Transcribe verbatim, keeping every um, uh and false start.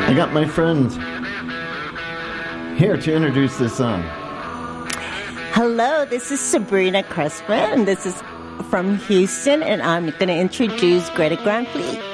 I got my friends here to introduce this song. Hello, this is Sabrina Cressman, and this is from Houston, and I'm going to introduce Greta Grand Fleet.